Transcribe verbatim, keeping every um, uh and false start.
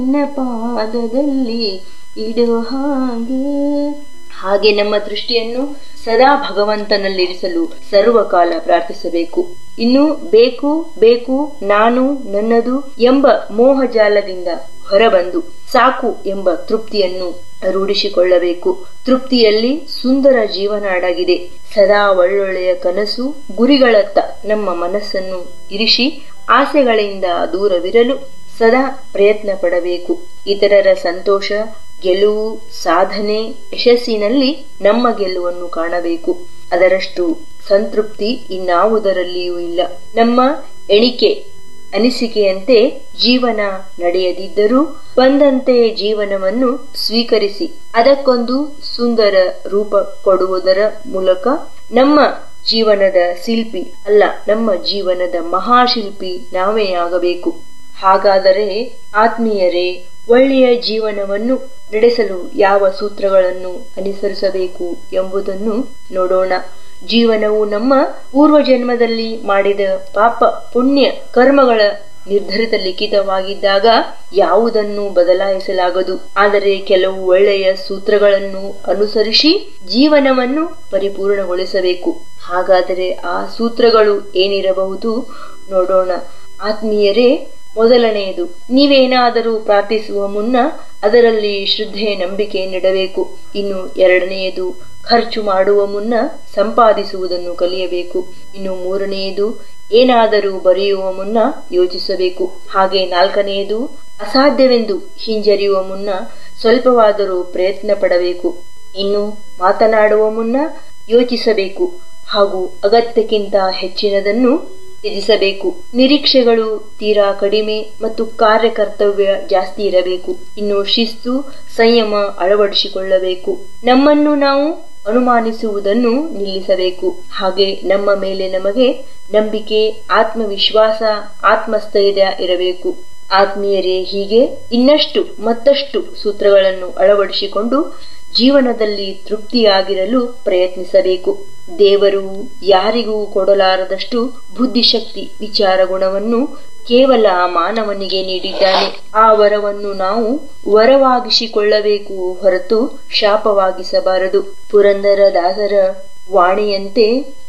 ನಿನ್ನ ಪಾದದಲ್ಲಿ ಇಡೋ ಹಾಗೆ. ಹಾಗೆ ನಮ್ಮ ದೃಷ್ಟಿಯನ್ನು ಸದಾ ಭಗವಂತನಲ್ಲಿರಿಸಲು ಸರ್ವಕಾಲ ಪ್ರಾರ್ಥಿಸಬೇಕು. ಇನ್ನು ಬೇಕು ಬೇಕು ನಾನು ನನ್ನದು ಎಂಬ ಮೋಹಜಾಲದಿಂದ ಹೊರಬಂದು ಸಾಕು ಎಂಬ ತೃಪ್ತಿಯನ್ನು ರೂಢಿಸಿಕೊಳ್ಳಬೇಕು. ತೃಪ್ತಿಯಲ್ಲಿ ಸುಂದರ ಜೀವನ ಅಡಗಿದೆ. ಸದಾ ಒಳ್ಳೊಳ್ಳೆಯ ಕನಸು ಗುರಿಗಳತ್ತ ನಮ್ಮ ಮನಸ್ಸನ್ನು ಇರಿಸಿ ಆಸೆಗಳಿಂದ ದೂರವಿರಲು ಸದಾ ಪ್ರಯತ್ನ ಪಡಬೇಕು. ಇತರರ ಸಂತೋಷ, ಗೆಲುವು, ಸಾಧನೆ, ಯಶಸ್ಸಿನಲ್ಲಿ ನಮ್ಮ ಗೆಲುವನ್ನು ಕಾಣಬೇಕು. ಅದರಷ್ಟು ಸಂತೃಪ್ತಿ ಇನ್ನಾವುದರಲ್ಲಿಯೂ ಇಲ್ಲ. ನಮ್ಮ ಎಣಿಕೆ ಅನಿಸಿಕೆಯಂತೆ ಜೀವನ ನಡೆಯದಿದ್ದರೂ ಬಂದಂತೆ ಜೀವನವನ್ನು ಸ್ವೀಕರಿಸಿ ಅದಕ್ಕೊಂದು ಸುಂದರ ರೂಪ ಕೊಡುವುದರ ಮೂಲಕ ನಮ್ಮ ಜೀವನದ ಶಿಲ್ಪಿ ಅಲ್ಲ, ನಮ್ಮ ಜೀವನದ ಮಹಾಶಿಲ್ಪಿ ನಾವೇ ಆಗಬೇಕು. ಹಾಗಾದರೆ ಆತ್ಮೀಯರೇ, ಒಳ್ಳೆಯ ಜೀವನವನ್ನು ನಡೆಸಲು ಯಾವ ಸೂತ್ರಗಳನ್ನು ಅನುಸರಿಸಬೇಕು ಎಂಬುದನ್ನು ನೋಡೋಣ. ಜೀವನವು ನಮ್ಮ ಪೂರ್ವ ಜನ್ಮದಲ್ಲಿ ಮಾಡಿದ ಪಾಪ ಪುಣ್ಯ ಕರ್ಮಗಳ ನಿರ್ಧರಿತ ಲಿಖಿತವಾಗಿದ್ದಾಗ ಯಾವುದನ್ನು ಬದಲಾಯಿಸಲಾಗದು. ಆದರೆ ಕೆಲವು ಒಳ್ಳೆಯ ಸೂತ್ರಗಳನ್ನು ಅನುಸರಿಸಿ ಜೀವನವನ್ನು ಪರಿಪೂರ್ಣಗೊಳಿಸಬೇಕು. ಹಾಗಾದರೆ ಆ ಸೂತ್ರಗಳು ಏನಿರಬಹುದು ನೋಡೋಣ. ಆತ್ಮೀಯರೇ, ಮೊದಲನೆಯದು, ನೀವೇನಾದರೂ ಪ್ರಾರ್ಥಿಸುವ ಮುನ್ನ ಅದರಲ್ಲಿ ಶ್ರದ್ಧೆ ನಂಬಿಕೆ ನೀಡಬೇಕು. ಇನ್ನು ಎರಡನೆಯದು, ಖರ್ಚು ಮಾಡುವ ಮುನ್ನ ಸಂಪಾದಿಸುವುದನ್ನು ಕಲಿಯಬೇಕು. ಇನ್ನು ಮೂರನೆಯದು, ಏನಾದರೂ ಬರೆಯುವ ಮುನ್ನ ಯೋಚಿಸಬೇಕು. ಹಾಗೆ ನಾಲ್ಕನೆಯದು, ಅಸಾಧ್ಯವೆಂದು ಹಿಂಜರಿಯುವ ಮುನ್ನ ಸ್ವಲ್ಪವಾದರೂ ಪ್ರಯತ್ನ ಪಡಬೇಕು. ಇನ್ನು ಮಾತನಾಡುವ ಮುನ್ನ ಯೋಚಿಸಬೇಕು ಹಾಗೂ ಅಗತ್ಯಕ್ಕಿಂತ ಹೆಚ್ಚಿನದನ್ನು ತ್ಯಜಿಸಬೇಕು. ನಿರೀಕ್ಷೆಗಳು ತೀರಾ ಕಡಿಮೆ ಮತ್ತು ಕಾರ್ಯಕರ್ತವ್ಯ ಜಾಸ್ತಿ ಇರಬೇಕು. ಇನ್ನು ಶಿಸ್ತು, ಸಂಯಮ ಅಳವಡಿಸಿಕೊಳ್ಳಬೇಕು. ನಮ್ಮನ್ನು ನಾವು ಅನುಮಾನಿಸುವುದನ್ನು ನಿಲ್ಲಿಸಬೇಕು. ಹಾಗೆ ನಮ್ಮ ಮೇಲೆ ನಮಗೆ ನಂಬಿಕೆ, ಆತ್ಮವಿಶ್ವಾಸ, ಆತ್ಮಸ್ಥೈರ್ಯ ಇರಬೇಕು. ಆತ್ಮೀಯರೇ, ಹೀಗೆ ಇನ್ನಷ್ಟು ಮತ್ತಷ್ಟು ಸೂತ್ರಗಳನ್ನು ಅಳವಡಿಸಿಕೊಂಡು ಜೀವನದಲ್ಲಿ ತೃಪ್ತಿಯಾಗಿರಲು ಪ್ರಯತ್ನಿಸಬೇಕು. ದೇವರು ಯಾರಿಗೂ ಕೊಡಲಾರದಷ್ಟು ಬುದ್ಧಿಶಕ್ತಿ, ವಿಚಾರ ಗುಣವನ್ನು ಕೇವಲ ಮಾನವನಿಗೆ ನೀಡಿದ್ದಾನೆ. ಆ ವರವನ್ನು ನಾವು ವರವಾಗಿಸಿಕೊಳ್ಳಬೇಕು ಹೊರತು ಶಾಪವಾಗಿಸಬಾರದು. ಪುರಂದರದಾಸರ ವಾಣಿಯಂತೆ